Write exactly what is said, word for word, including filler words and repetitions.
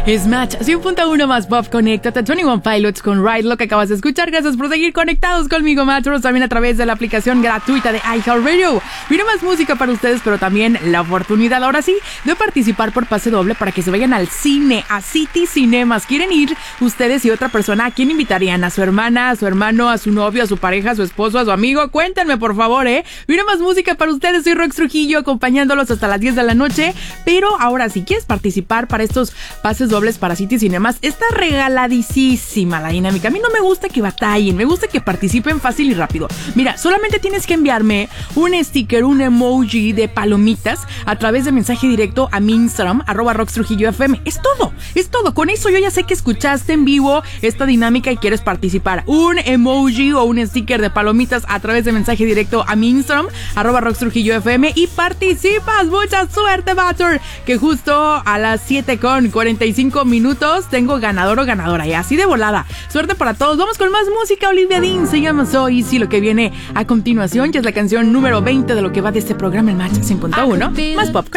Es Match cien punto uno más Pop. Conéctate a veintiuno Pilots con Ride, lo que acabas de escuchar. Gracias por seguir conectados conmigo, Matros, también a través de la aplicación gratuita de iHeartRadio. Viene más música para ustedes, pero también la oportunidad, ahora sí, de participar por pase doble para que se vayan al cine, a City Cinemas. ¿Quieren ir ustedes y otra persona? ¿A quién invitarían? ¿A su hermana, a su hermano, a su novio, a su pareja, a su esposo, a su amigo? Cuéntenme, por favor, ¿eh? Viene más música para ustedes. Soy Rox Trujillo, acompañándolos hasta las diez de la noche. Pero ahora, si quieres participar para estos pases dobles para City Cinemas, está regaladísima la dinámica. A mí no me gusta que batallen, me gusta que participen fácil y rápido. Mira, solamente tienes que enviarme un sticker, un emoji de palomitas a través de mensaje directo a mi Instagram, arroba Rox Trujillo F M. Es todo, es todo. Con eso yo ya sé que escuchaste en vivo esta dinámica y quieres participar. Un emoji o un sticker de palomitas a través de mensaje directo a mi Instagram, arroba Rox Trujillo F M, y participas. Mucha suerte, Bator, que justo a las siete con cuarenta y cinco minutos tengo ganador o ganadora, y así de volada. Suerte para todos. Vamos con más música. Olivia Dean se llama So Easy. Lo que viene a continuación ya es la canción número veinte de lo que va de este programa, el Match cien punto uno más Pop.